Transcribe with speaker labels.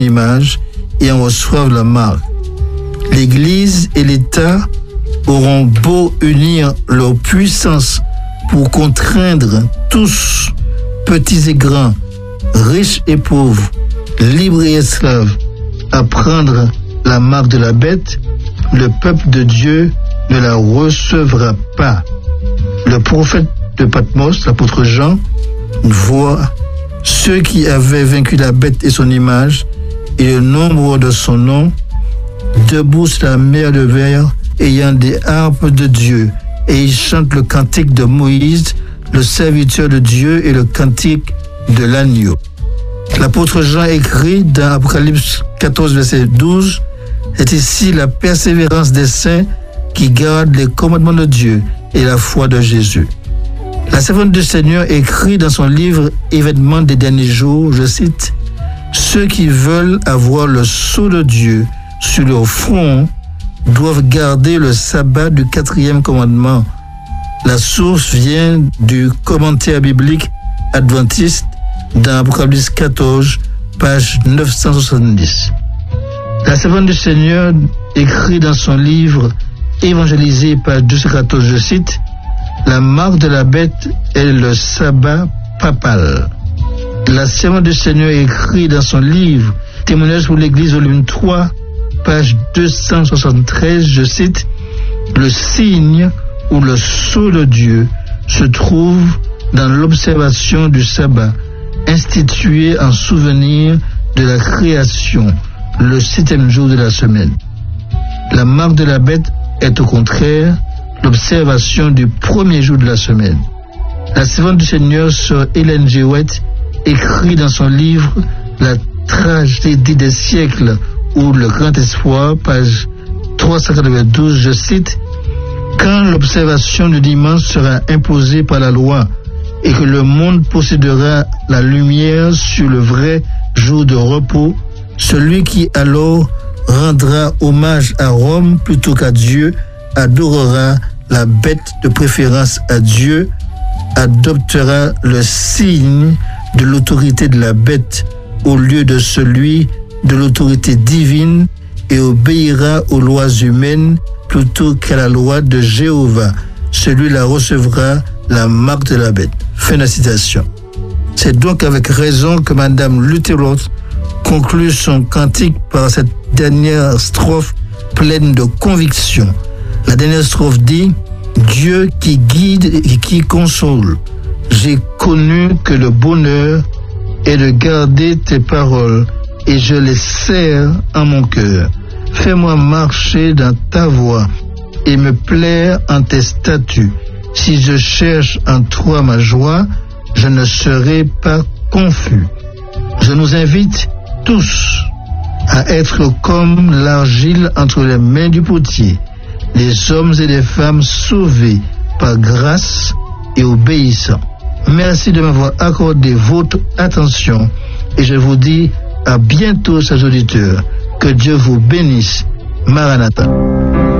Speaker 1: image et en reçoivent la marque. L'Église et l'État auront beau unir leur puissance pour contraindre tous, petits et grands, riches et pauvres, libres et esclaves, à prendre la marque de la bête, le peuple de Dieu ne la recevra pas. Le prophète de Patmos, l'apôtre Jean, voit ceux qui avaient vaincu la bête et son image et le nombre de son nom, debout sur la mer de verre, ayant des harpes de Dieu, et ils chantent le cantique de Moïse, le serviteur de Dieu, et le cantique de l'agneau. L'apôtre Jean écrit dans Apocalypse 14, verset 12, « C'est ici la persévérance des saints qui gardent les commandements de Dieu et la foi de Jésus. » La servante du Seigneur écrit dans son livre « Événements des derniers jours », je cite, « Ceux qui veulent avoir le sceau de Dieu sur leur front doivent garder le sabbat du 4e commandement. » La source vient du commentaire biblique adventiste dans Apocalypse 14, page 970. La servante du Seigneur écrit dans son livre Évangélisé, page 214, je cite, « La marque de la bête est le sabbat papal. » La servante du Seigneur écrit dans son livre Témoignage pour l'Église, volume 3, page 273, je cite, « Le signe ou le sceau de Dieu se trouve dans l'observation du sabbat, institué en souvenir de la création, le 7e jour de la semaine. » La marque de la bête est au contraire l'observation du 1er jour de la semaine. La servante du Seigneur, sœur Hélène G. White, écrit dans son livre La tragédie des siècles ou le grand espoir, page 392, je cite, « Quand l'observation du dimanche sera imposée par la loi et que le monde possédera la lumière sur le vrai jour de repos, celui qui alors rendra hommage à Rome plutôt qu'à Dieu adorera la bête de préférence à Dieu, adoptera le signe de l'autorité de la bête au lieu de celui de l'autorité divine et obéira aux lois humaines plutôt qu'à la loi de Jéhovah. Celui-là recevra la marque de la bête. » Fin de la citation. C'est donc avec raison que Madame Lutherot conclut son cantique par cette dernière strophe pleine de conviction. La dernière strophe dit « Dieu qui guide et qui console, j'ai connu que le bonheur est de garder tes paroles et je les serre en mon cœur. Fais-moi marcher dans ta voie et me plaire en tes statuts. Si je cherche en toi ma joie, je ne serai pas confus. » Je nous invite tous à être comme l'argile entre les mains du potier, les hommes et les femmes sauvés par grâce et obéissants. Merci de m'avoir accordé votre attention et je vous dis à bientôt, chers auditeurs. Que Dieu vous bénisse. Maranatha.